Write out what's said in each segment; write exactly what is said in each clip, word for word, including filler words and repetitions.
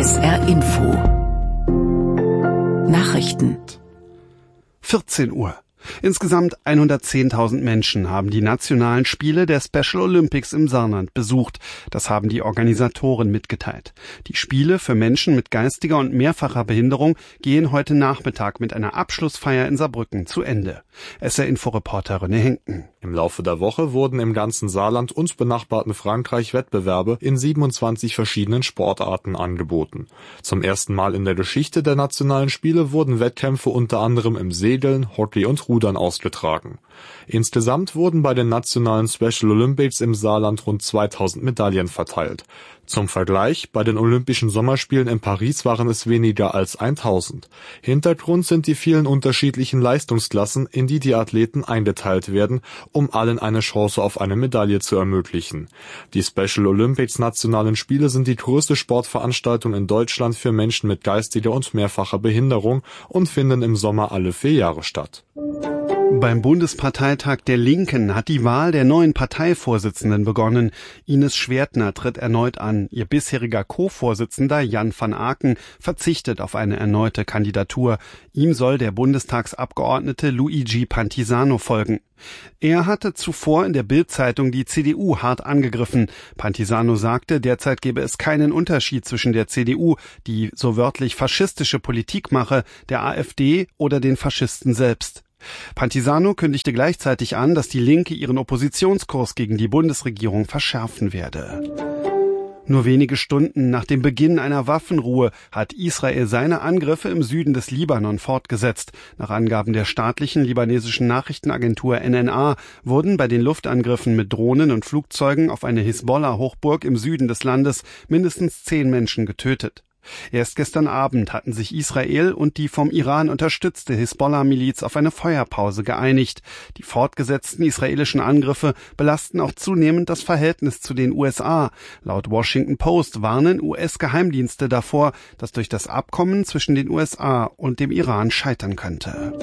S R Info Nachrichten. vierzehn Uhr. Insgesamt hundertzehntausend Menschen haben die nationalen Spiele der Special Olympics im Saarland besucht. Das haben die Organisatoren mitgeteilt. Die Spiele für Menschen mit geistiger und mehrfacher Behinderung gehen heute Nachmittag mit einer Abschlussfeier in Saarbrücken zu Ende. S R-Info-Reporter René Henken. Im Laufe der Woche wurden im ganzen Saarland und benachbarten Frankreich Wettbewerbe in siebenundzwanzig verschiedenen Sportarten angeboten. Zum ersten Mal in der Geschichte der nationalen Spiele wurden Wettkämpfe unter anderem im Segeln, Hockey und Rudern ausgetragen. Insgesamt wurden bei den nationalen Special Olympics im Saarland rund zweitausend Medaillen verteilt. Zum Vergleich, bei den Olympischen Sommerspielen in Paris waren es weniger als tausend. Hintergrund sind die vielen unterschiedlichen Leistungsklassen, in die die Athleten eingeteilt werden, um allen eine Chance auf eine Medaille zu ermöglichen. Die Special Olympics nationalen Spiele sind die größte Sportveranstaltung in Deutschland für Menschen mit geistiger und mehrfacher Behinderung und finden im Sommer alle vier Jahre statt. Beim Bundesparteitag der Linken hat die Wahl der neuen Parteivorsitzenden begonnen. Ines Schwertner tritt erneut an. Ihr bisheriger Co-Vorsitzender Jan van Aken verzichtet auf eine erneute Kandidatur. Ihm soll der Bundestagsabgeordnete Luigi Pantisano folgen. Er hatte zuvor in der Bild-Zeitung die C D U hart angegriffen. Pantisano sagte, derzeit gebe es keinen Unterschied zwischen der C D U, die so wörtlich faschistische Politik mache, der AfD oder den Faschisten selbst. Pantisano kündigte gleichzeitig an, dass die Linke ihren Oppositionskurs gegen die Bundesregierung verschärfen werde. Nur wenige Stunden nach dem Beginn einer Waffenruhe hat Israel seine Angriffe im Süden des Libanon fortgesetzt. Nach Angaben der staatlichen libanesischen Nachrichtenagentur N N A wurden bei den Luftangriffen mit Drohnen und Flugzeugen auf eine Hisbollah-Hochburg im Süden des Landes mindestens zehn Menschen getötet. Erst gestern Abend hatten sich Israel und die vom Iran unterstützte Hisbollah-Miliz auf eine Feuerpause geeinigt. Die fortgesetzten israelischen Angriffe belasten auch zunehmend das Verhältnis zu den U S A. Laut Washington Post warnen U S-Geheimdienste davor, dass durch das Abkommen zwischen den U S A und dem Iran scheitern könnte.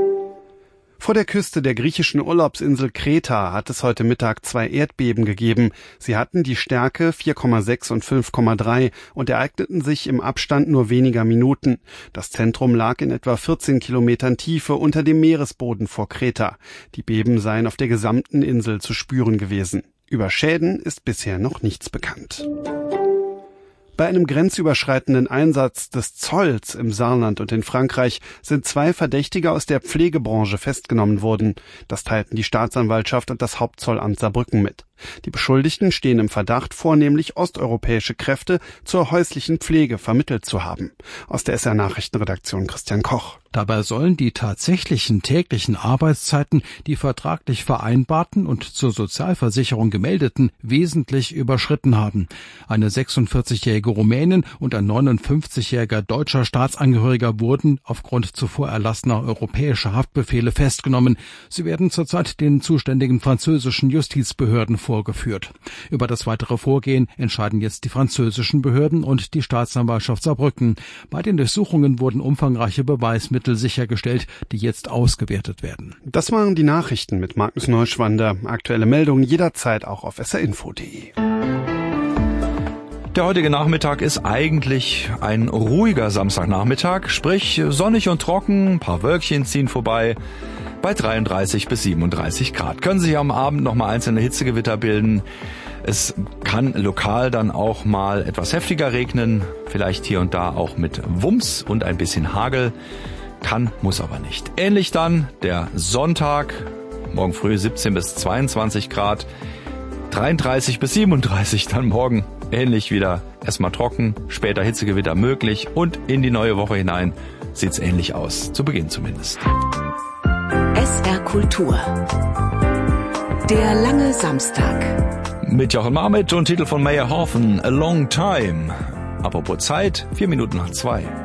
Vor der Küste der griechischen Urlaubsinsel Kreta hat es heute Mittag zwei Erdbeben gegeben. Sie hatten die Stärke vier Komma sechs und fünf Komma drei und ereigneten sich im Abstand nur weniger Minuten. Das Zentrum lag in etwa vierzehn Kilometern Tiefe unter dem Meeresboden vor Kreta. Die Beben seien auf der gesamten Insel zu spüren gewesen. Über Schäden ist bisher noch nichts bekannt. Bei einem grenzüberschreitenden Einsatz des Zolls im Saarland und in Frankreich sind zwei Verdächtige aus der Pflegebranche festgenommen worden. Das teilten die Staatsanwaltschaft und das Hauptzollamt Saarbrücken mit. Die Beschuldigten stehen im Verdacht, vornehmlich osteuropäische Kräfte zur häuslichen Pflege vermittelt zu haben. Aus der S R-Nachrichtenredaktion Christian Koch. Dabei sollen die tatsächlichen täglichen Arbeitszeiten, die vertraglich vereinbarten und zur Sozialversicherung gemeldeten, wesentlich überschritten haben. Eine sechsundvierzigjährige Rumänin und ein neunundfünfzigjähriger deutscher Staatsangehöriger wurden aufgrund zuvor erlassener europäischer Haftbefehle festgenommen. Sie werden zurzeit den zuständigen französischen Justizbehörden vorgeführt. Über das weitere Vorgehen entscheiden jetzt die französischen Behörden und die Staatsanwaltschaft Saarbrücken. Bei den Durchsuchungen wurden umfangreiche Beweismittel sichergestellt, die jetzt ausgewertet werden. Das waren die Nachrichten mit Markus Neuschwander. Aktuelle Meldungen jederzeit auch auf s r info punkt d e. Der heutige Nachmittag ist eigentlich ein ruhiger Samstagnachmittag, sprich sonnig und trocken, ein paar Wölkchen ziehen vorbei. Bei dreiunddreißig bis siebenunddreißig Grad. Können sich am Abend noch mal einzelne Hitzegewitter bilden. Es kann lokal dann auch mal etwas heftiger regnen, vielleicht hier und da auch mit Wumms und ein bisschen Hagel. Kann, muss aber nicht. Ähnlich dann der Sonntag, morgen früh siebzehn bis zweiundzwanzig Grad, dreiunddreißig bis siebenunddreißig dann morgen. Ähnlich wieder, erstmal trocken, später Hitzegewitter möglich und in die neue Woche hinein sieht's ähnlich aus, zu Beginn zumindest. S R Kultur. Der lange Samstag. Mit Jochen Marmit und Titel von Meyerhoffen, A Long Time. Apropos Zeit, vier Minuten nach zwei.